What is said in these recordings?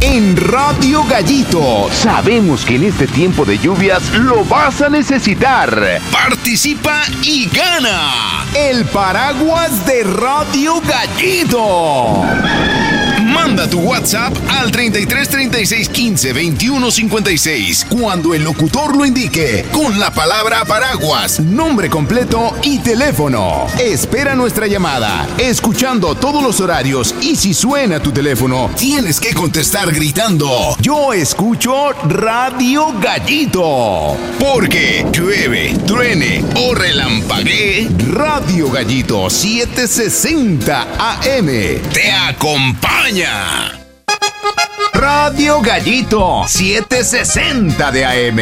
en Radio Gallito. Sabemos que en este tiempo de lluvias lo vas a necesitar. Participa y gana el paraguas de Radio Gallito. Manda tu WhatsApp al 33 36 15 21 56 cuando el locutor lo indique con la palabra paraguas, nombre completo y teléfono. Espera nuestra llamada, escuchando todos los horarios, y si suena tu teléfono, tienes que contestar gritando: yo escucho Radio Gallito. Porque llueve, truene o relampaguee, Radio Gallito 760 AM te acompaña. Radio Gallito 760 de AM.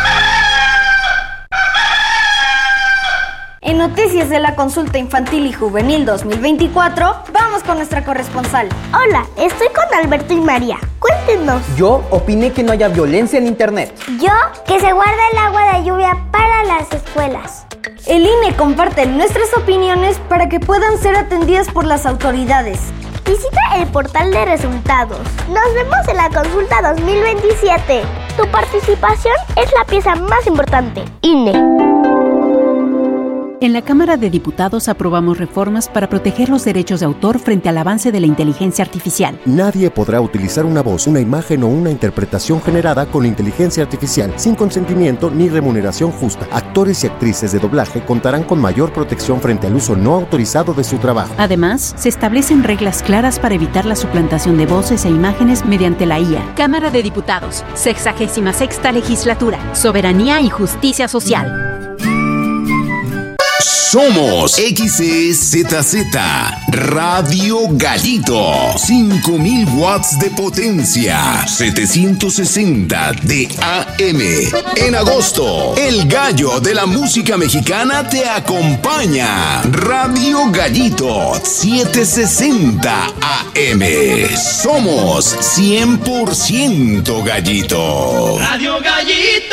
En noticias de la consulta infantil y juvenil 2024, vamos con nuestra corresponsal. Hola, estoy con Alberto y María. Cuéntenos. Yo opiné que no haya violencia en internet. Yo, que se guarde el agua de lluvia para las escuelas. El INE comparte nuestras opiniones para que puedan ser atendidas por las autoridades. Visita el portal de resultados. Nos vemos en la consulta 2027. Tu participación es la pieza más importante. INE. En la Cámara de Diputados aprobamos reformas para proteger los derechos de autor frente al avance de la inteligencia artificial. Nadie podrá utilizar una voz, una imagen o una interpretación generada con inteligencia artificial sin consentimiento ni remuneración justa. Actores y actrices de doblaje contarán con mayor protección frente al uso no autorizado de su trabajo. Además, se establecen reglas claras para evitar la suplantación de voces e imágenes mediante la IA. Cámara de Diputados, 66ª Legislatura, Soberanía y Justicia Social. Somos XEZZ Radio Gallito. 5000 watts de potencia. 760 de AM. En agosto, el gallo de la música mexicana te acompaña. Radio Gallito 760 AM. Somos 100% Gallito. Radio Gallito.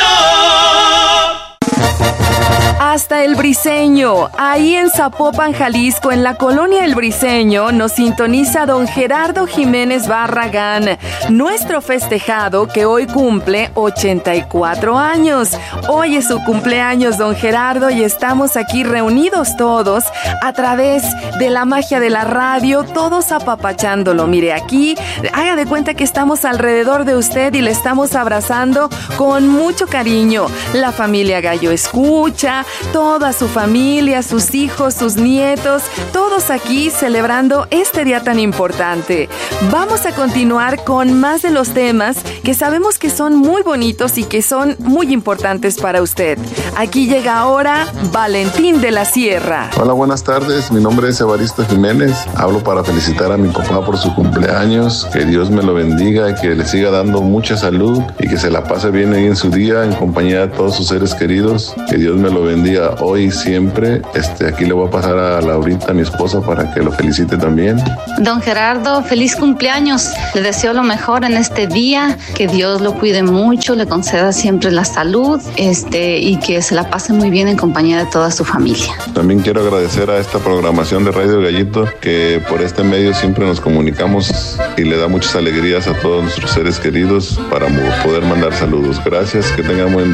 Hasta El Briseño, ahí en Zapopan, Jalisco, en la colonia El Briseño, nos sintoniza don Gerardo Jiménez Barragán, nuestro festejado que hoy cumple 84 años. Hoy es su cumpleaños, don Gerardo, y estamos aquí reunidos todos a través de la magia de la radio, todos apapachándolo. Mire, aquí, haga de cuenta que estamos alrededor de usted y le estamos abrazando con mucho cariño. La familia Gallo escucha, toda su familia, sus hijos, sus nietos, todos aquí celebrando este día tan importante. Vamos a continuar con más de los temas que sabemos que son muy bonitos y que son muy importantes para usted. Aquí llega ahora Valentín de la Sierra. Hola, buenas tardes. Mi nombre es Evaristo Jiménez. Hablo para felicitar a mi papá por su cumpleaños. Que Dios me lo bendiga, que le siga dando mucha salud y que se la pase bien ahí en su día en compañía de todos sus seres queridos. Que Dios me lo bendiga hoy y siempre. Aquí le voy a pasar a Laurita, mi esposa, para que lo felicite también. Don Gerardo, feliz cumpleaños. Le deseo lo mejor en este día, que Dios lo cuide mucho, le conceda siempre la salud, y que se la pase muy bien en compañía de toda su familia. También quiero agradecer a esta programación de Radio Gallito, que por este medio siempre nos comunicamos y le da muchas alegrías a todos nuestros seres queridos para poder mandar saludos. Gracias, que tengan buen día.